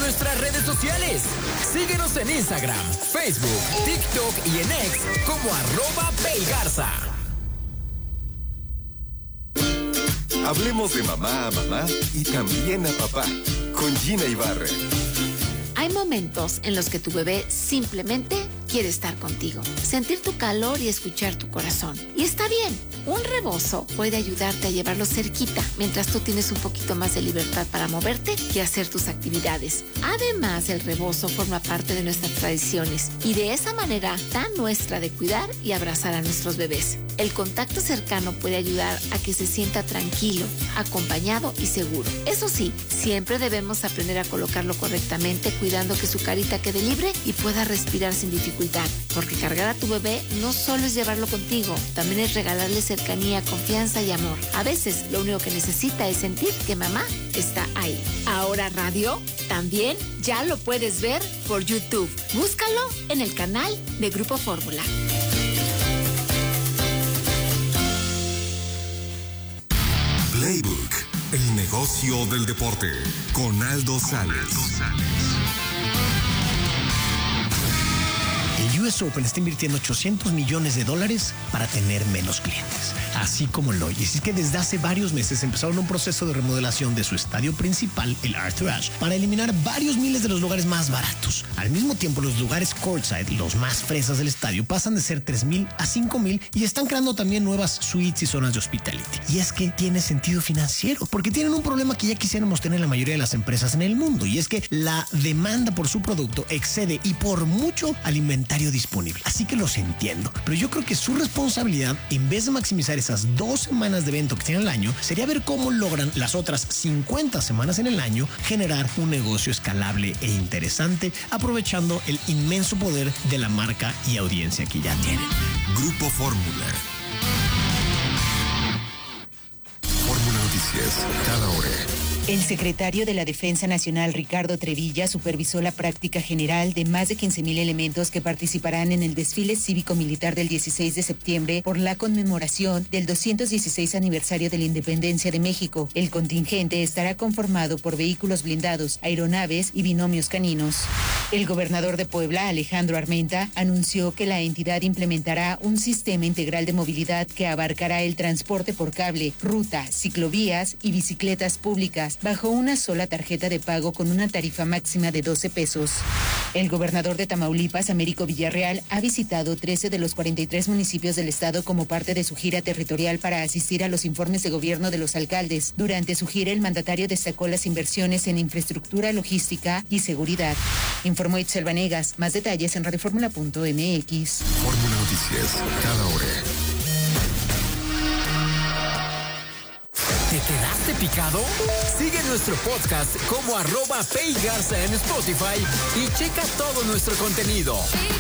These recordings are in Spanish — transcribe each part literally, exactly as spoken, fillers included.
nuestras redes sociales. Síguenos en Instagram, Facebook, TikTok y en X como arroba Peigarza. Hablemos de mamá a mamá y también a papá, con Gina Ibarra. Hay momentos en los que tu bebé simplemente quiere estar contigo, sentir tu calor y escuchar tu corazón. Y está bien, un rebozo puede ayudarte a llevarlo cerquita mientras tú tienes un poquito más de libertad para moverte y hacer tus actividades. Además, el rebozo forma parte de nuestras tradiciones y de esa manera tan nuestra de cuidar y abrazar a nuestros bebés. El contacto cercano puede ayudar a que se sienta tranquilo, acompañado y seguro. Eso sí, siempre debemos aprender a colocarlo correctamente, cuidando que su carita quede libre y pueda respirar sin dificultad. Porque cargar a tu bebé no solo es llevarlo contigo, también es regalarle cercanía, confianza y amor. A veces lo único que necesita es sentir que mamá está ahí. Ahora radio también ya lo puedes ver por YouTube. Búscalo en el canal de Grupo Fórmula. Playbook, el negocio del deporte, con Aldo Sales. El U S Open está invirtiendo ochocientos millones de dólares para tener menos clientes, así como lo oyes. Es que desde hace varios meses empezaron un proceso de remodelación de su estadio principal, el Arthur Ashe, para eliminar varios miles de los lugares más baratos. Al mismo tiempo, los lugares courtside, los más fresas del estadio, pasan de ser tres mil a cinco mil y están creando también nuevas suites y zonas de hospitality. Y es que tiene sentido financiero, porque tienen un problema que ya quisiéramos tener la mayoría de las empresas en el mundo, y es que la demanda por su producto excede y por mucho al inventario disponible. Así que los entiendo, pero yo creo que su responsabilidad, en vez de maximizar esas dos semanas de evento que tienen al año, sería ver cómo logran las otras cincuenta semanas en el año generar un negocio escalable e interesante, aprovechando el inmenso poder de la marca y audiencia que ya tienen. Grupo Fórmula. Fórmula Noticias, cada hora. El secretario de la Defensa Nacional, Ricardo Trevilla, supervisó la práctica general de más de quince mil elementos que participarán en el desfile cívico-militar del dieciséis de septiembre por la conmemoración del doscientos dieciséis aniversario de la Independencia de México. El contingente estará conformado por vehículos blindados, aeronaves y binomios caninos. El gobernador de Puebla, Alejandro Armenta, anunció que la entidad implementará un sistema integral de movilidad que abarcará el transporte por cable, ruta, ciclovías y bicicletas públicas bajo una sola tarjeta de pago con una tarifa máxima de doce pesos. El gobernador de Tamaulipas, Américo Villarreal, ha visitado trece de los cuarenta y tres municipios del estado como parte de su gira territorial para asistir a los informes de gobierno de los alcaldes. Durante su gira, el mandatario destacó las inversiones en infraestructura, logística y seguridad. Informó Itzel Vanegas. Más detalles en radioformula punto m x. Fórmula Noticias, cada hora. ¿Te quedaste picado? Sigue nuestro podcast como arroba Peigarza en Spotify y checa todo nuestro contenido.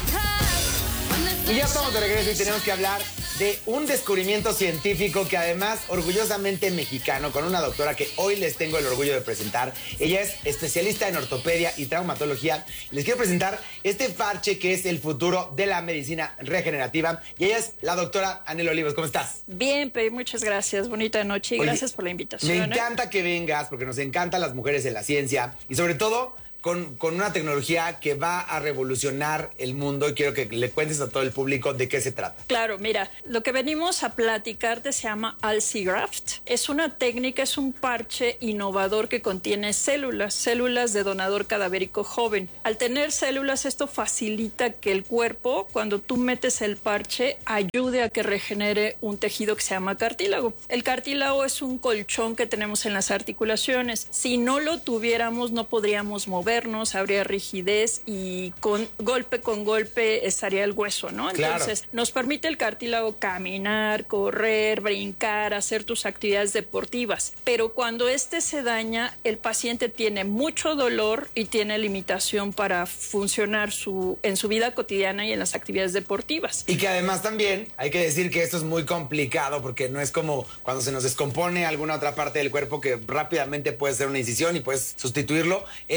Y ya estamos de regreso y tenemos que hablar de un descubrimiento científico que además orgullosamente mexicano, con una doctora que hoy les tengo el orgullo de presentar. Ella es especialista en ortopedia y traumatología. Les quiero presentar este parche que es el futuro de la medicina regenerativa. Y ella es la doctora Anel Olivos. ¿Cómo estás? Bien, Pei, muchas gracias. Bonita noche y Oye, gracias por la invitación. Me encanta que vengas porque nos encantan las mujeres en la ciencia y sobre todo Con, con una tecnología que va a revolucionar el mundo, y quiero que le cuentes a todo el público de qué se trata. Claro, mira, lo que venimos a platicarte se llama Alcigraft. Es una técnica, es un parche innovador que contiene células, células de donador cadavérico joven. Al tener células, esto facilita que el cuerpo, cuando tú metes el parche, ayude a que regenere un tejido que se llama cartílago. El cartílago es un colchón que tenemos en las articulaciones. Si no lo tuviéramos, no podríamos mover, habría rigidez y con golpe con golpe estaría el hueso, ¿no? Entonces, claro, nos permite el cartílago caminar, correr, brincar, hacer tus actividades deportivas. Pero cuando este se daña, el paciente tiene mucho dolor y tiene limitación para funcionar su, en su vida cotidiana y en las actividades deportivas. Y que además también hay que decir que esto es muy complicado porque no es como cuando se nos descompone alguna otra parte del cuerpo que rápidamente puede ser una incisión y puedes sustituirlo. Esto es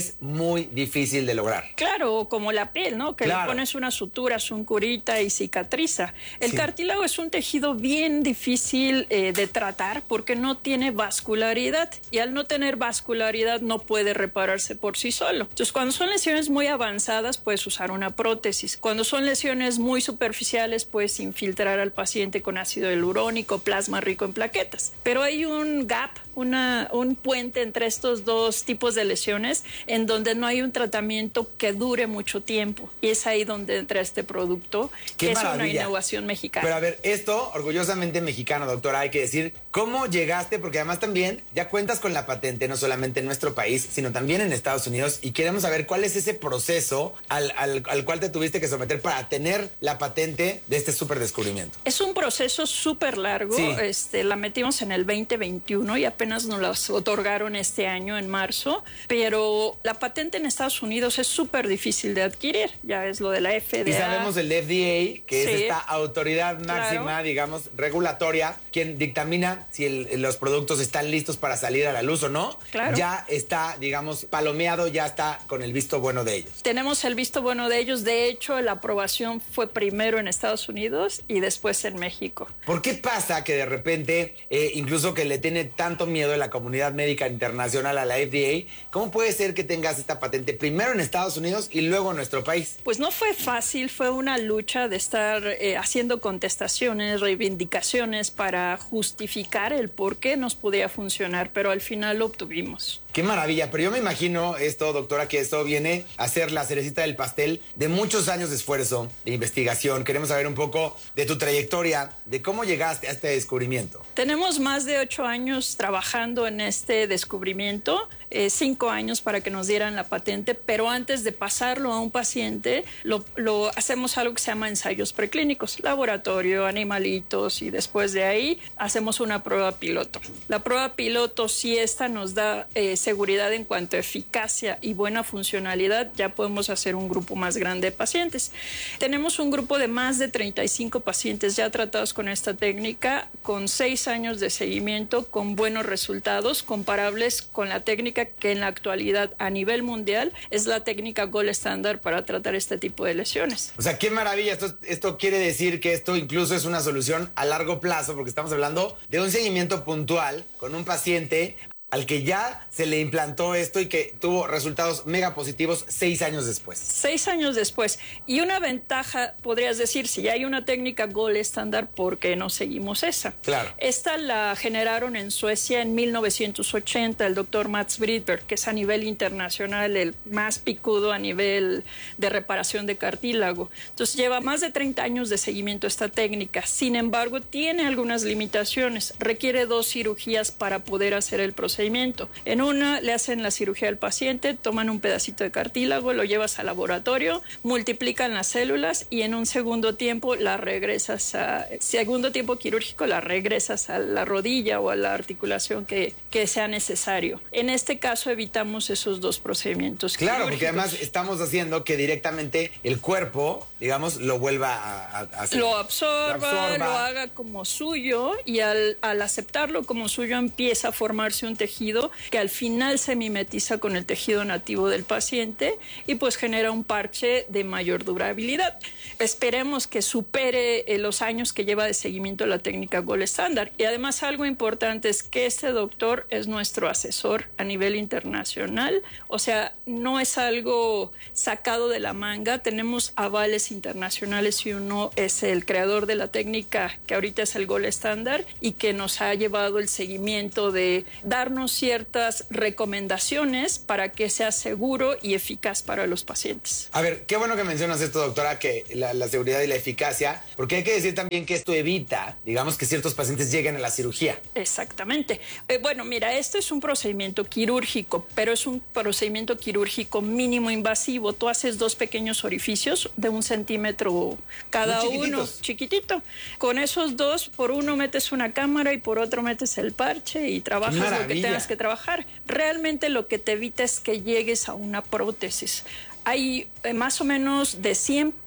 es muy difícil de lograr. Claro, como la piel, ¿no? Que claro. le pones una sutura, un curita y cicatriza. El sí. cartílago es un tejido bien difícil eh, de tratar porque no tiene vascularidad y al no tener vascularidad no puede repararse por sí solo. Entonces, cuando son lesiones muy avanzadas, puedes usar una prótesis. Cuando son lesiones muy superficiales, puedes infiltrar al paciente con ácido hialurónico, plasma rico en plaquetas. Pero hay un gap, una, un puente entre estos dos tipos de lesiones en donde no hay un tratamiento que dure mucho tiempo. Y es ahí donde entra este producto, Qué que maravilla. es una innovación mexicana. Pero a ver, esto, orgullosamente mexicano, doctora, hay que decir, ¿cómo llegaste? Porque además también ya cuentas con la patente, no solamente en nuestro país, sino también en Estados Unidos. Y queremos saber cuál es ese proceso al, al, al cual te tuviste que someter para tener la patente de este súper descubrimiento. Es un proceso súper largo. Sí. Este, la metimos en el veinte veintiuno y apenas nos la otorgaron este año, en marzo. Pero la patente en Estados Unidos es súper difícil de adquirir. Ya es lo de la F D A. Y sabemos el F D A, que Sí. es esta autoridad máxima, claro. digamos, regulatoria, quien dictamina si el, los productos están listos para salir a la luz o no. Claro. Ya está, digamos, palomeado, ya está con el visto bueno de ellos. Tenemos el visto bueno de ellos. De hecho, la aprobación fue primero en Estados Unidos y después en México. ¿Por qué pasa que de repente, eh, incluso que le tiene tanto miedo la comunidad médica internacional a la F D A, cómo puede ser que tengas esta patente primero en Estados Unidos y luego en nuestro país? Pues no fue fácil, fue una lucha de estar eh, haciendo contestaciones, reivindicaciones para justificar el por qué nos podía funcionar, pero al final lo obtuvimos. Qué maravilla, pero yo me imagino esto, doctora, que esto viene a ser la cerecita del pastel de muchos años de esfuerzo, de investigación. Queremos saber un poco de tu trayectoria, de cómo llegaste a este descubrimiento. Tenemos más de ocho años trabajando en este descubrimiento, eh, cinco años para que nos dieran la patente, pero antes de pasarlo a un paciente, lo, lo hacemos algo que se llama ensayos preclínicos, laboratorio, animalitos, y después de ahí hacemos una prueba piloto. La prueba piloto, si esta nos da eh, seguridad en cuanto a eficacia y buena funcionalidad, ya podemos hacer un grupo más grande de pacientes. Tenemos un grupo de más de treinta y cinco pacientes ya tratados con esta técnica, con seis años de seguimiento, con buenos resultados comparables con la técnica que en la actualidad a nivel mundial es la técnica gold estándar para tratar este tipo de lesiones. O sea, qué maravilla. Esto, esto quiere decir que esto incluso es una solución a largo plazo, porque estamos hablando de un seguimiento puntual con un paciente al que ya se le implantó esto y que tuvo resultados mega positivos seis años después. Seis años después. Y una ventaja, podrías decir, si ya hay una técnica gold estándar, ¿por qué no seguimos esa? Claro. Esta la generaron en Suecia en mil novecientos ochenta, el doctor Mats Bridberg, que es a nivel internacional el más picudo a nivel de reparación de cartílago. Entonces lleva más de treinta años de seguimiento esta técnica. Sin embargo, tiene algunas limitaciones. Requiere dos cirugías para poder hacer el procedimiento. En una le hacen la cirugía al paciente, toman un pedacito de cartílago, lo llevas al laboratorio, multiplican las células y en un segundo tiempo la regresas a, segundo tiempo quirúrgico la regresas a la rodilla o a la articulación que, que sea necesario. En este caso evitamos esos dos procedimientos Claro, quirúrgicos. porque además estamos haciendo que directamente el cuerpo, digamos, lo vuelva a, a hacer. Lo absorba, lo absorba, lo haga como suyo y al, al aceptarlo como suyo empieza a formarse un tejido que al final se mimetiza con el tejido nativo del paciente y pues genera un parche de mayor durabilidad. Esperemos que supere eh, los años que lleva de seguimiento la técnica gold estándar. Y además algo importante es que este doctor es nuestro asesor a nivel internacional, o sea, no es algo sacado de la manga, tenemos avales internacionales y uno es el creador de la técnica que ahorita es el gold estándar y que nos ha llevado el seguimiento de darnos ciertas recomendaciones para que sea seguro y eficaz para los pacientes. A ver, qué bueno que mencionas esto, doctora, que la, la seguridad y la eficacia, porque hay que decir también que esto evita, digamos, que ciertos pacientes lleguen a la cirugía. Exactamente. Eh, bueno, mira, este es un procedimiento quirúrgico, pero es un procedimiento quirúrgico mínimo invasivo. Tú haces dos pequeños orificios de un centímetro cada uno, chiquitito. Con esos dos, por uno metes una cámara y por otro metes el parche y trabajas lo que tengas que trabajar. Realmente lo que te evita es que llegues a una prótesis. Hay eh, más o menos de cien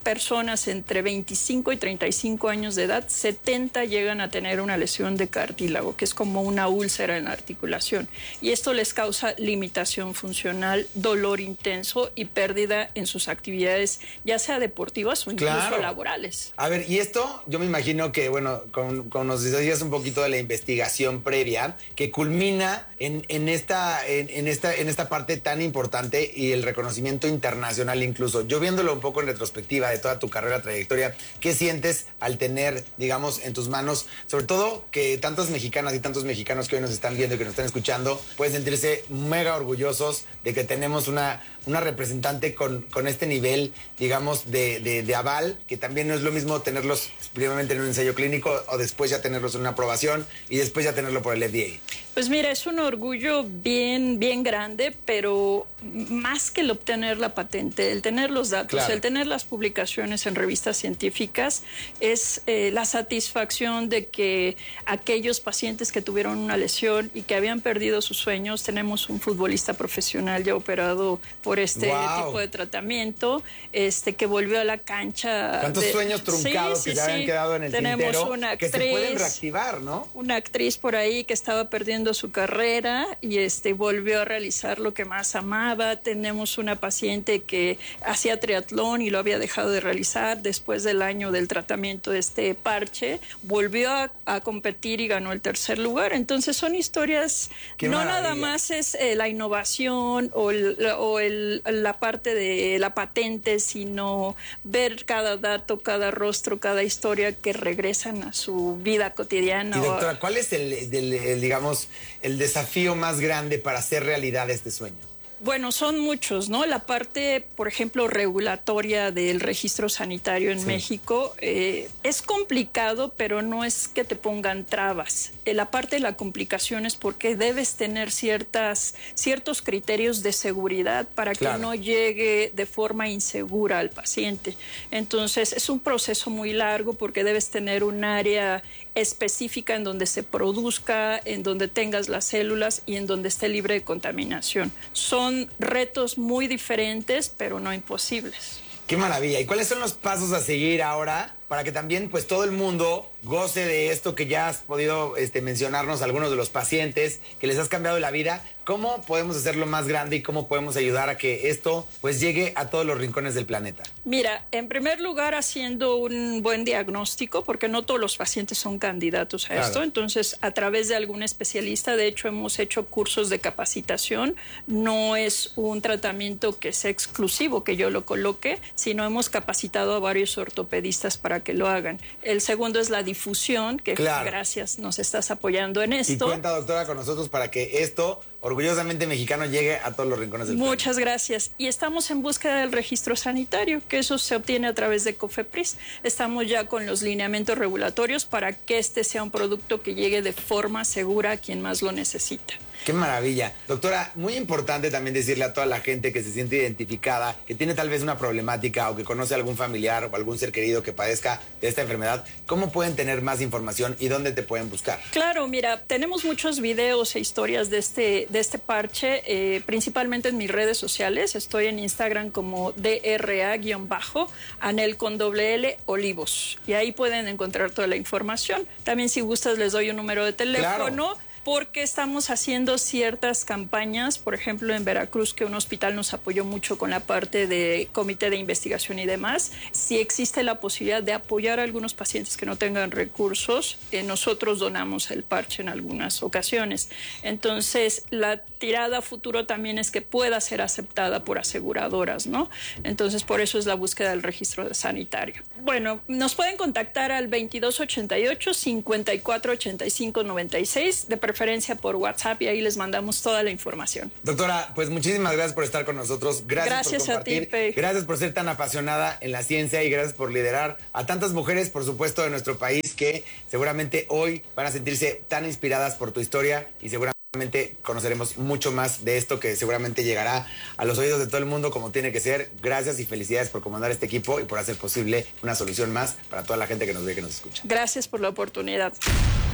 personas entre veinticinco y treinta y cinco años de edad, setenta llegan a tener una lesión de cartílago, que es como una úlcera en la articulación. Y esto les causa limitación funcional, dolor intenso y pérdida en sus actividades, ya sea deportivas o incluso Claro. laborales. A ver, y esto, yo me imagino que, bueno, con, con nos decías un poquito de la investigación previa, que culmina en, en, esta, en, en, esta, en esta parte tan importante y el reconocimiento internacional incluso. Yo viéndolo un poco en retrospectiva de toda tu carrera, trayectoria, ¿qué sientes al tener, digamos, en tus manos, sobre todo que tantas mexicanas y tantos mexicanos que hoy nos están viendo y que nos están escuchando, pueden sentirse mega orgullosos de que tenemos una, una representante con, con este nivel, digamos, de, de, de aval, que también no es lo mismo tenerlos primeramente en un ensayo clínico o después ya tenerlos en una aprobación y después ya tenerlo por el F D A? Pues mira, es un orgullo bien, bien grande, pero más que el obtener la patente, el tener los datos, Claro. el tener las publicaciones en revistas científicas, es eh, la satisfacción de que aquellos pacientes que tuvieron una lesión y que habían perdido sus sueños, tenemos un futbolista profesional ya operado por este Wow. tipo de tratamiento, este que volvió a la cancha. ¿Cuántos de- sueños truncados Sí, que sí, se habían sí. quedado en el Tenemos tintero una que se pueden actriz, reactivar, ¿no? una actriz por ahí que estaba perdiendo su carrera y este volvió a realizar lo que más amaba. Tenemos una paciente que hacía triatlón y lo había dejado de realizar después del año del tratamiento de este parche. Volvió a, a competir y ganó el tercer lugar. Entonces son historias, Qué no maravilla. nada más es eh, la innovación o, el, o el, la parte de la patente, sino ver cada dato, cada rostro, cada historia que regresan a su vida cotidiana. Y o- doctora, ¿cuál es el, el- el, digamos, el desafío más grande para hacer realidad este sueño? Bueno, son muchos, ¿no? La parte, por ejemplo, regulatoria del registro sanitario en Sí. México eh, es complicado, pero no es que te pongan trabas. Eh, la parte de la complicación es porque debes tener ciertas, ciertos criterios de seguridad para Claro. que no llegue de forma insegura al paciente. Entonces, es un proceso muy largo porque debes tener un área específica en donde se produzca, en donde tengas las células y en donde esté libre de contaminación. Son retos muy diferentes, pero no imposibles. Qué maravilla. ¿Y cuáles son los pasos a seguir ahora para que también pues todo el mundo goce de esto que ya has podido este, mencionarnos algunos de los pacientes que les has cambiado la vida? ¿Cómo podemos hacerlo más grande y cómo podemos ayudar a que esto pues llegue a todos los rincones del planeta? Mira, en primer lugar haciendo un buen diagnóstico, porque no todos los pacientes son candidatos a Claro. esto, entonces a través de algún especialista, de hecho hemos hecho cursos de capacitación, no es un tratamiento que sea exclusivo que yo lo coloque, sino hemos capacitado a varios ortopedistas para que lo hagan. El segundo es la difusión, que Claro. gracias nos estás apoyando en Y esto. cuenta, doctora, con nosotros para que esto, orgullosamente mexicano, llegue a todos los rincones del Muchas gracias. Y estamos en búsqueda del registro sanitario, que eso se obtiene a través de COFEPRIS. Estamos ya con los lineamientos regulatorios para que este sea un producto que llegue de forma segura a quien más lo necesita. Qué maravilla. Doctora, muy importante también decirle a toda la gente que se siente identificada, que tiene tal vez una problemática o que conoce a algún familiar o algún ser querido que padezca de esta enfermedad, ¿cómo pueden tener más información y dónde te pueden buscar? Claro, mira, tenemos muchos videos e historias de este, de este parche, eh, principalmente en mis redes sociales. Estoy en Instagram como D R A-bajo, Anel con doble L, Olivos. Y ahí pueden encontrar toda la información. También si gustas les doy un número de teléfono. Claro. Porque estamos haciendo ciertas campañas, por ejemplo en Veracruz, que un hospital nos apoyó mucho con la parte de comité de investigación y demás. Si existe la posibilidad de apoyar a algunos pacientes que no tengan recursos, eh, nosotros donamos el parche en algunas ocasiones. Entonces, la tirada a futuro también es que pueda ser aceptada por aseguradoras, ¿no? Entonces, por eso es la búsqueda del registro sanitario. Bueno, nos pueden contactar al veintidós ochenta y ocho, cincuenta y cuatro ochenta y cinco noventa y seis, de preferencia por WhatsApp, y ahí les mandamos toda la información. Doctora, pues muchísimas gracias por estar con nosotros. Gracias, Gracias por a ti, compartir. Pei. Gracias por ser tan apasionada en la ciencia y gracias por liderar a tantas mujeres, por supuesto, de nuestro país que seguramente hoy van a sentirse tan inspiradas por tu historia y seguramente conoceremos mucho más de esto que seguramente llegará a los oídos de todo el mundo como tiene que ser. Gracias y felicidades por comandar este equipo y por hacer posible una solución más para toda la gente que nos ve y que nos escucha. Gracias por la oportunidad.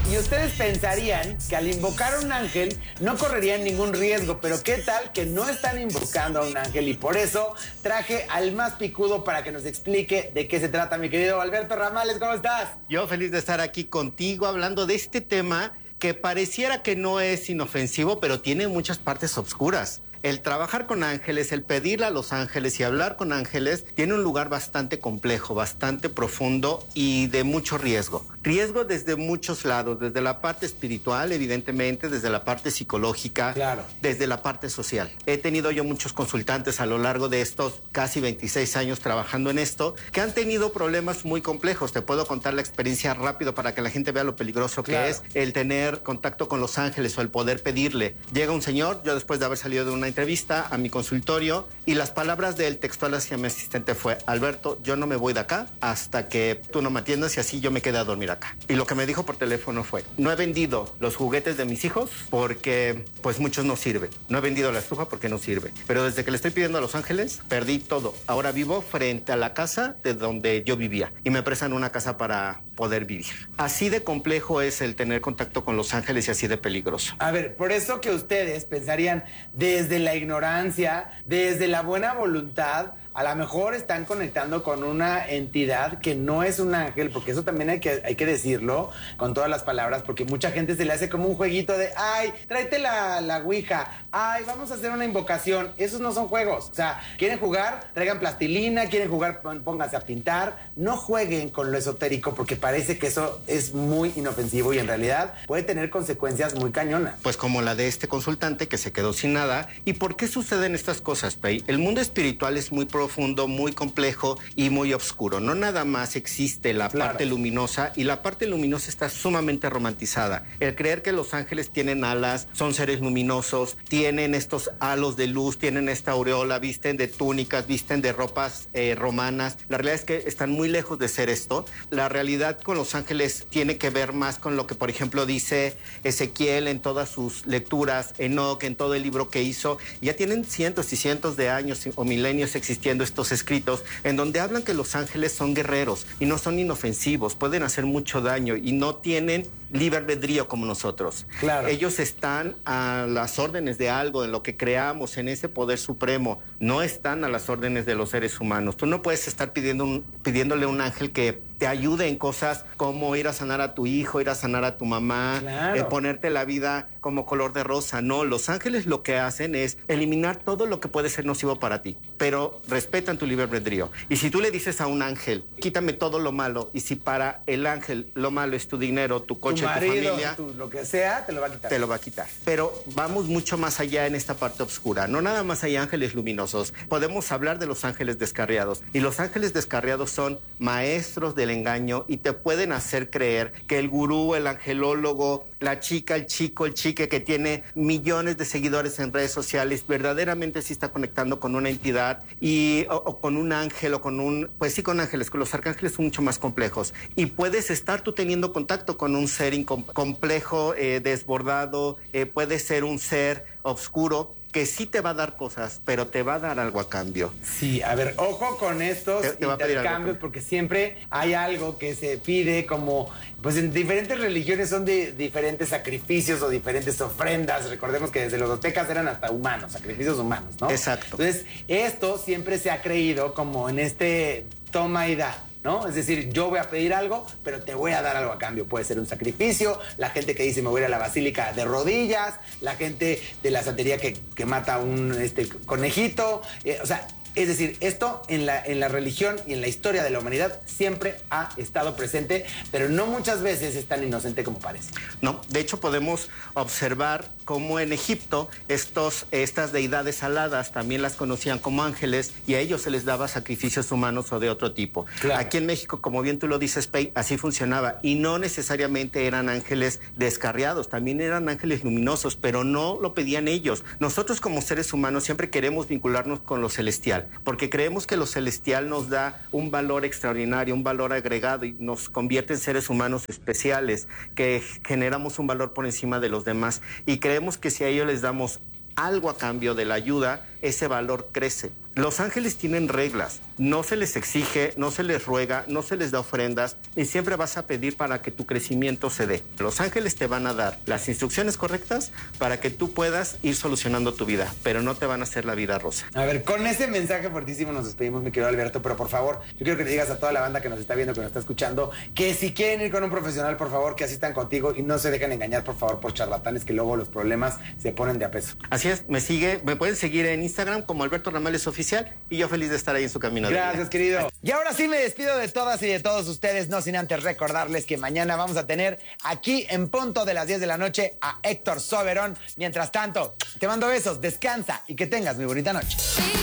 Y ustedes pensarían que al invocar a un ángel no correrían ningún riesgo, pero ¿qué tal que no están invocando a un ángel? Y por eso traje al más picudo para que nos explique de qué se trata, mi querido Alberto Ramales. ¿Cómo estás? Yo feliz de estar aquí contigo hablando de este tema que pareciera que no es inofensivo, pero tiene muchas partes oscuras. El trabajar con ángeles, el pedirle a los ángeles y hablar con ángeles tiene un lugar bastante complejo, bastante profundo y de mucho riesgo. Riesgo desde muchos lados, desde la parte espiritual, evidentemente, desde la parte psicológica, claro, desde la parte social. He tenido yo muchos consultantes a lo largo de estos casi veintiséis años trabajando en esto, que han tenido problemas muy complejos. Te puedo contar la experiencia rápido para que la gente vea lo peligroso que claro. es el tener contacto con los ángeles o el poder pedirle. Llega un señor, yo después de haber salido de una entrevista a mi consultorio, y las palabras del textual hacia mi asistente fue: Alberto, yo no me voy de acá hasta que tú no me atiendas y así yo me quedé a dormir acá. Y lo que me dijo por teléfono fue: no he vendido los juguetes de mis hijos porque pues muchos no sirven. No he vendido la estufa porque no sirve. Pero desde que le estoy pidiendo a los ángeles, perdí todo. Ahora vivo frente a la casa de donde yo vivía y me prestan una casa para poder vivir. Así de complejo es el tener contacto con los ángeles y así de peligroso. A ver, por eso que ustedes pensarían desde la ignorancia, desde la buena voluntad, a lo mejor están conectando con una entidad que no es un ángel, porque eso también hay que, hay que decirlo con todas las palabras, porque mucha gente se le hace como un jueguito de, ay, tráete la, la ouija, ay, vamos a hacer una invocación. Esos no son juegos. O sea, quieren jugar, traigan plastilina, quieren jugar, pónganse a pintar. No jueguen con lo esotérico, porque parece que eso es muy inofensivo y en realidad puede tener consecuencias muy cañonas. Pues como la de este consultante que se quedó sin nada. ¿Y por qué suceden estas cosas, Pei? El mundo espiritual es muy profundo. profundo, muy complejo y muy oscuro. No nada más existe la claro. parte luminosa, y la parte luminosa está sumamente romantizada. El creer que los ángeles tienen alas, son seres luminosos, tienen estos halos de luz, tienen esta aureola, visten de túnicas, visten de ropas eh, romanas. La realidad es que están muy lejos de ser esto. La realidad con los ángeles tiene que ver más con lo que, por ejemplo, dice Ezequiel en todas sus lecturas, Enoch en todo el libro que hizo. Ya tienen cientos y cientos de años o milenios existiendo estos escritos en donde hablan que los ángeles son guerreros y no son inofensivos, pueden hacer mucho daño y no tienen libre albedrío como nosotros. Claro. Ellos están a las órdenes de algo, en lo que creamos, en ese poder supremo. No están a las órdenes de los seres humanos. Tú no puedes estar pidiendo un, pidiéndole a un ángel que te ayude en cosas como ir a sanar a tu hijo, ir a sanar a tu mamá, claro. eh, ponerte la vida como color de rosa. No, los ángeles lo que hacen es eliminar todo lo que puede ser nocivo para ti, pero respetan tu libre albedrío. Y si tú le dices a un ángel, quítame todo lo malo, y si para el ángel lo malo es tu dinero, tu coche, tu marido, tu familia, tu, lo que sea, te lo va a quitar. Te lo va a quitar. Pero vamos mucho más allá en esta parte oscura. No nada más hay ángeles luminosos. Podemos hablar de los ángeles descarriados. Y los ángeles descarriados son maestros del engaño y te pueden hacer creer que el gurú, el angelólogo, la chica, el chico, el chique que tiene millones de seguidores en redes sociales, verdaderamente sí está conectando con una entidad y, o, o con un ángel o con un... Pues sí, con ángeles, con los arcángeles son mucho más complejos. Y puedes estar tú teniendo contacto con un ser complejo, eh, desbordado, eh, puede ser un ser oscuro que sí te va a dar cosas, pero te va a dar algo a cambio. Sí, a ver, ojo con estos te, te intercambios, porque siempre hay algo que se pide como, pues en diferentes religiones son de diferentes sacrificios o diferentes ofrendas. Recordemos que desde los aztecas eran hasta humanos, sacrificios humanos, ¿no? Exacto. Entonces, esto siempre se ha creído como en este toma y da, ¿no? Es decir, yo voy a pedir algo, pero te voy a dar algo a cambio. Puede ser un sacrificio, la gente que dice me voy a ir a la basílica de rodillas, la gente de la santería que, que mata un este, conejito, eh, o sea... Es decir, esto en la, en la religión y en la historia de la humanidad siempre ha estado presente, pero no muchas veces es tan inocente como parece. No, de hecho podemos observar cómo en Egipto estos, estas deidades aladas también las conocían como ángeles y a ellos se les daba sacrificios humanos o de otro tipo. Claro. Aquí en México, como bien tú lo dices, Pei, así funcionaba y no necesariamente eran ángeles descarriados, también eran ángeles luminosos, pero no lo pedían ellos. Nosotros como seres humanos siempre queremos vincularnos con lo celestial, porque creemos que lo celestial nos da un valor extraordinario, un valor agregado y nos convierte en seres humanos especiales, que generamos un valor por encima de los demás y creemos que si a ellos les damos algo a cambio de la ayuda, ese valor crece. Los ángeles tienen reglas, no se les exige, no se les ruega, no se les da ofrendas y siempre vas a pedir para que tu crecimiento se dé. Los ángeles te van a dar las instrucciones correctas para que tú puedas ir solucionando tu vida, pero no te van a hacer la vida rosa. A ver, con ese mensaje fuertísimo nos despedimos, mi querido Alberto, pero por favor, yo quiero que le digas a toda la banda que nos está viendo, que nos está escuchando, que si quieren ir con un profesional, por favor, que asistan contigo y no se dejen engañar, por favor, por charlatanes, que luego los problemas se ponen de a peso. Así es, me sigue, me pueden seguir en Instagram como Alberto Ramales Oficial y yo feliz de estar ahí en su camino. Gracias, querido. Y ahora sí me despido de todas y de todos ustedes, no sin antes recordarles que mañana vamos a tener aquí en punto de las diez de la noche a Héctor Soberón. Mientras tanto, te mando besos, descansa y que tengas muy bonita noche.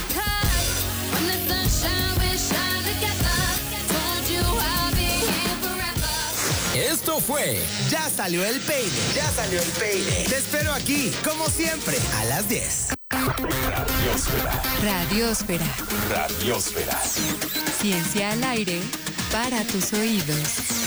Esto fue Ya salió el peine. Ya salió el peine. Te espero aquí, como siempre, a las diez. Radiosfera. Radiosfera. Radiosfera. Ciencia al aire para tus oídos.